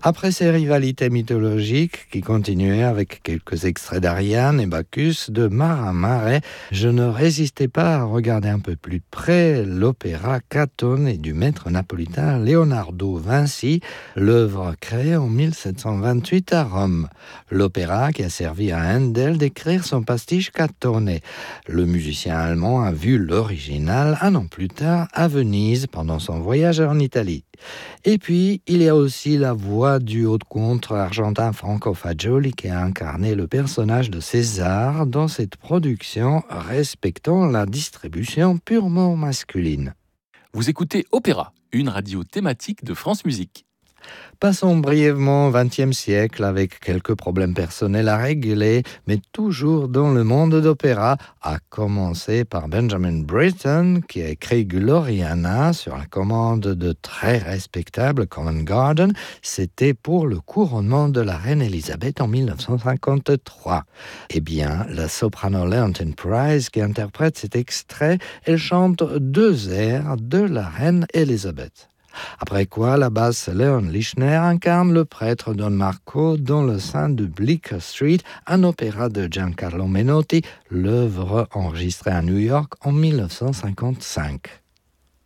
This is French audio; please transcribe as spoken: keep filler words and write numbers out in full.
Après ces rivalités mythologiques qui continuaient avec quelques extraits d'Ariane et Bacchus de Marin Marais, je ne résistais pas à regarder un peu plus près l'opéra Catone du maître napolitain Leonardo Vinci, l'œuvre créée en mille sept cent vingt-huit à Rome. L'opéra qui a servi à Handel d'écrire son pastiche Catone. Le musicien allemand a vu l'original un an plus tard à Venise pendant son voyage en Italie. Et puis, il y a aussi la voix du haut-comte argentin Franco Fagioli qui a incarné le personnage de César dans cette production respectant la distribution purement masculine. Vous écoutez Opéra, une radio thématique de France Musique. Passons brièvement au vingtième siècle avec quelques problèmes personnels à régler, mais toujours dans le monde d'opéra, à commencer par Benjamin Britten qui a écrit Gloriana sur la commande de très respectable Covent Garden. C'était pour le couronnement de la reine Elisabeth en mille neuf cent cinquante-trois. Eh bien, la soprano Leontine Price qui interprète cet extrait, elle chante deux airs de la reine Elisabeth. Après quoi, la basse Leon Lischner incarne le prêtre Don Marco dans le sein de Bleecker Street, un opéra de Giancarlo Menotti, l'œuvre enregistrée à New York en mille neuf cent cinquante-cinq.